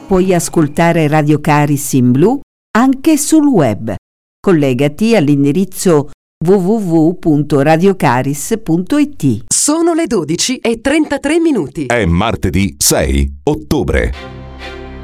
puoi ascoltare Radio Caris in blu anche sul web. Collegati all'indirizzo www.radiocaris.it. Sono le 12:33. È martedì 6 ottobre.